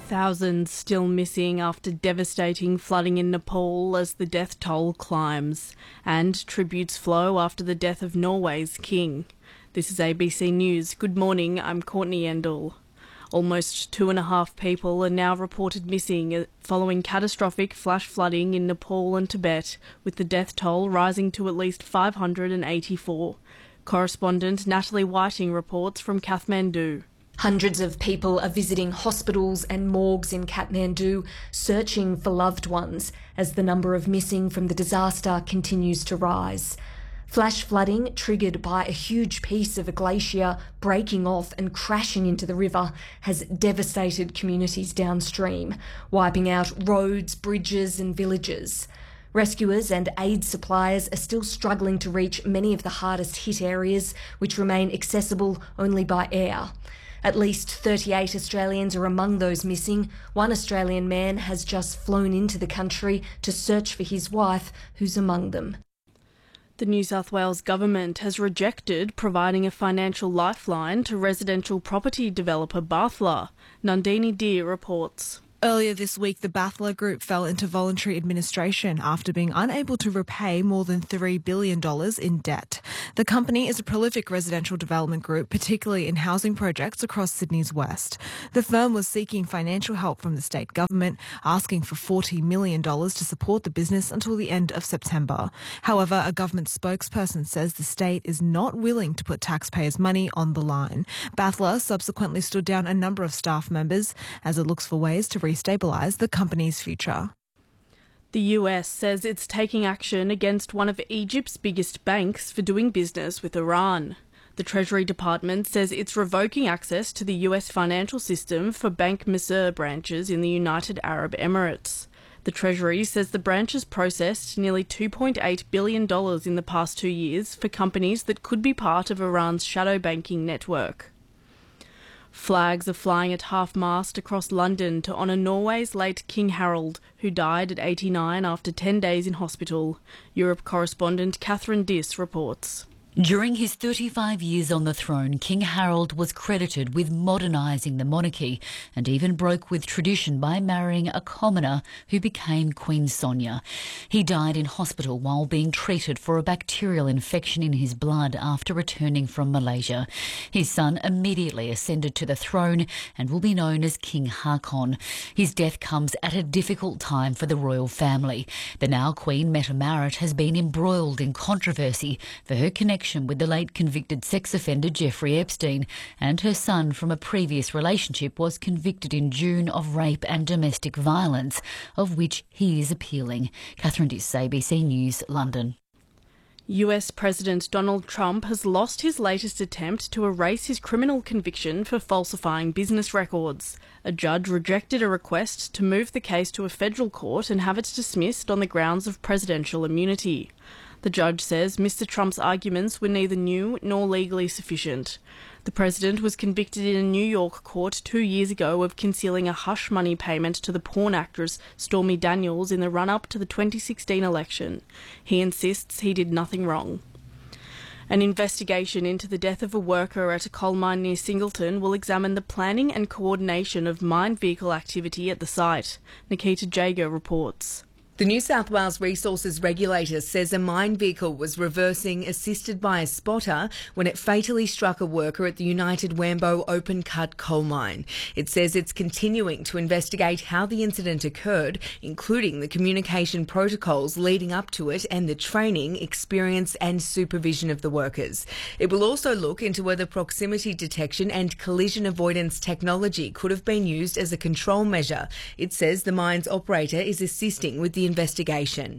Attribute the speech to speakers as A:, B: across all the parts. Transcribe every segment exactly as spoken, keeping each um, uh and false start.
A: Thousands still missing after devastating flooding in Nepal as the death toll climbs, and tributes flow after the death of Norway's king. This is A B C News. Good morning, I'm Courtney Endell. Almost two and a half people are now reported missing following catastrophic flash flooding in Nepal and Tibet, with the death toll rising to at least five hundred eighty-four. Correspondent Natalie Whiting reports from Kathmandu.
B: Hundreds of people are visiting hospitals and morgues in Kathmandu, searching for loved ones as the number of missing from the disaster continues to rise. Flash flooding, triggered by a huge piece of a glacier breaking off and crashing into the river, has devastated communities downstream, wiping out roads, bridges and villages. Rescuers and aid suppliers are still struggling to reach many of the hardest hit areas, which remain accessible only by air. At least thirty-eight Australians are among those missing. One Australian man has just flown into the country to search for his wife, who's among them.
A: The New South Wales government has rejected providing a financial lifeline to residential property developer Bathla. Nandini Deer reports.
C: Earlier this week, the Bathla Group fell into voluntary administration after being unable to repay more than three billion dollars in debt. The company is a prolific residential development group, particularly in housing projects across Sydney's west. The firm was seeking financial help from the state government, asking for forty million dollars to support the business until the end of September. However, a government spokesperson says the state is not willing to put taxpayers' money on the line. Bathla subsequently stood down a number of staff members as it looks for ways to restabilise the company's future.
A: The U S says it's taking action against one of Egypt's biggest banks for doing business with Iran. The Treasury Department says it's revoking access to the U S financial system for Bank Misr branches in the United Arab Emirates. The Treasury says the branches processed nearly two point eight billion dollars in the past two years for companies that could be part of Iran's shadow banking network. Flags are flying at half-mast across London to honour Norway's late King Harald, who died at eighty-nine after ten days in hospital. Europe correspondent Catherine Diss reports.
D: During his thirty-five years on the throne, King Harald was credited with modernising the monarchy and even broke with tradition by marrying a commoner who became Queen Sonia. He died in hospital while being treated for a bacterial infection in his blood after returning from Malaysia. His son immediately ascended to the throne and will be known as King Haakon. His death comes at a difficult time for the royal family. The now Queen Mette Marit has been embroiled in controversy for her connection with the late convicted sex offender Jeffrey Epstein, and her son from a previous relationship was convicted in June of rape and domestic violence, of which he is appealing. Catherine Diss, A B C News, London.
A: U S President Donald Trump has lost his latest attempt to erase his criminal conviction for falsifying business records. A judge rejected a request to move the case to a federal court and have it dismissed on the grounds of presidential immunity. The judge says Mister Trump's arguments were neither new nor legally sufficient. The president was convicted in a New York court two years ago of concealing a hush money payment to the porn actress Stormy Daniels in the run-up to the twenty sixteen election. He insists he did nothing wrong. An investigation into the death of a worker at a coal mine near Singleton will examine the planning and coordination of mined vehicle activity at the site. Nikita Jager reports.
E: The New South Wales Resources Regulator says a mine vehicle was reversing assisted by a spotter when it fatally struck a worker at the United Wambo open cut coal mine. It says it's continuing to investigate how the incident occurred, including the communication protocols leading up to it and the training, experience and supervision of the workers. It will also look into whether proximity detection and collision avoidance technology could have been used as a control measure. It says the mine's operator is assisting with the investigation.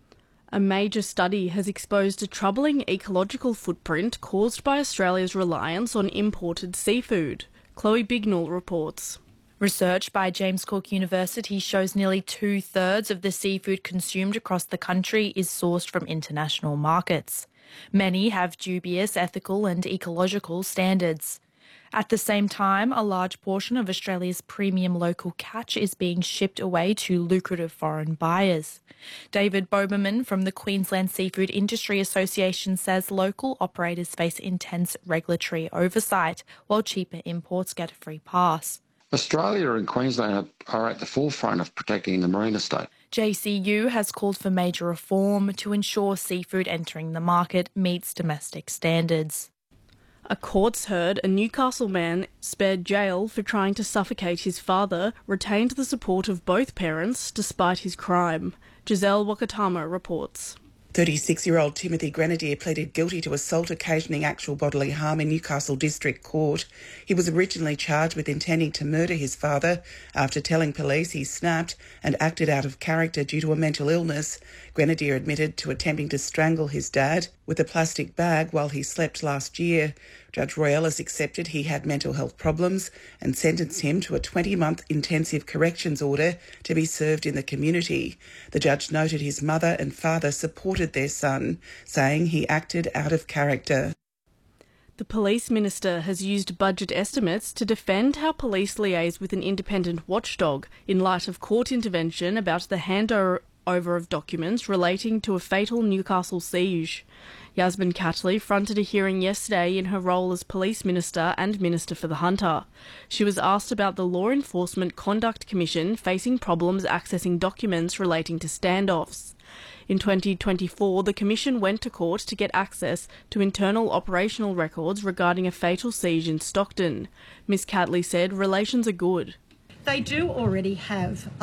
A: A major study has exposed a troubling ecological footprint caused by Australia's reliance on imported seafood. Chloe Bignell reports.
F: Research by James Cook University shows nearly two-thirds of the seafood consumed across the country is sourced from international markets. Many have dubious ethical and ecological standards. At the same time, a large portion of Australia's premium local catch is being shipped away to lucrative foreign buyers. David Boberman from the Queensland Seafood Industry Association says local operators face intense regulatory oversight, while cheaper imports get a free pass.
G: Australia and Queensland are at the forefront of protecting the marine estate.
F: J C U has called for major reform to ensure seafood entering the market meets domestic standards.
A: A court's heard a Newcastle man spared jail for trying to suffocate his father retained the support of both parents despite his crime. Giselle Wakatama reports.
H: thirty-six-year-old Timothy Grenadier pleaded guilty to assault occasioning actual bodily harm in Newcastle District Court. He was originally charged with intending to murder his father after telling police he snapped and acted out of character due to a mental illness. Grenadier admitted to attempting to strangle his dad with a plastic bag while he slept last year. Judge Royellis accepted he had mental health problems and sentenced him to a twenty-month intensive corrections order to be served in the community. The judge noted his mother and father supported their son, saying he acted out of character.
A: The police minister has used budget estimates to defend how police liaise with an independent watchdog in light of court intervention about the handover of documents relating to a fatal Newcastle siege. Yasmin Catley fronted a hearing yesterday in her role as Police Minister and Minister for the Hunter. She was asked about the Law Enforcement Conduct Commission facing problems accessing documents relating to standoffs. In twenty twenty-four, the Commission went to court to get access to internal operational records regarding a fatal siege in Stockton. Miss Catley said relations are good.
I: They do already have